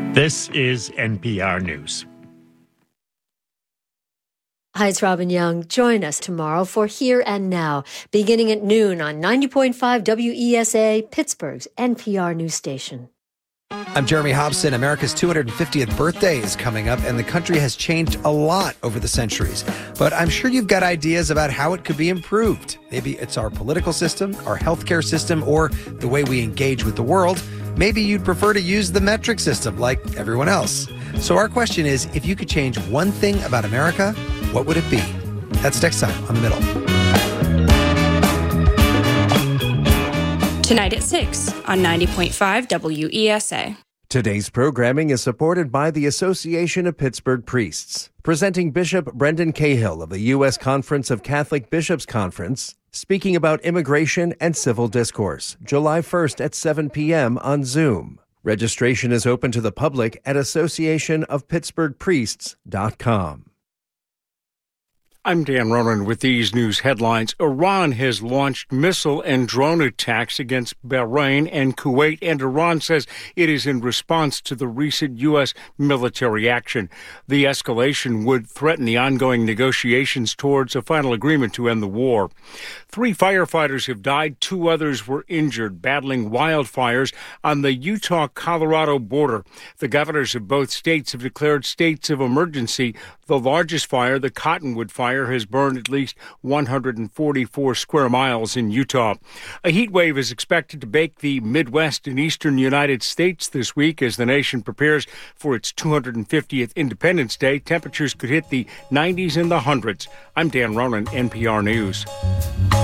This is NPR News. Hi, it's Robin Young. Join us tomorrow for Here and Now, beginning at noon on 90.5 WESA, Pittsburgh's NPR news station. I'm Jeremy Hobson. America's 250th birthday is coming up, and the country has changed a lot over the centuries. But I'm sure you've got ideas about how it could be improved. Maybe it's our political system, our healthcare system, or the way we engage with the world. Maybe you'd prefer to use the metric system like everyone else. So our question is, if you could change one thing about America, what would it be? That's next time on The Middle. Tonight at 6 on 90.5 WESA. Today's programming is supported by the Association of Pittsburgh Priests, presenting Bishop Brendan Cahill of the U.S. Conference of Catholic Bishops Conference, speaking about immigration and civil discourse, July 1st at 7 p.m. on Zoom. Registration is open to the public at associationofpittsburghpriests.com. I'm Dan Ronan with these news headlines. Iran has launched missile and drone attacks against Bahrain and Kuwait, and Iran says it is in response to the recent U.S. military action. The escalation would threaten the ongoing negotiations towards a final agreement to end the war. 3 firefighters have died, 2 others were injured, battling wildfires on the Utah-Colorado border. The governors of both states have declared states of emergency. The largest fire, the Cottonwood Fire, has burned at least 144 square miles in Utah. A heat wave is expected to bake the Midwest and eastern United States this week as the nation prepares for its 250th Independence Day. Temperatures could hit the 90s and the hundreds. I'm Dan Ronan, NPR News.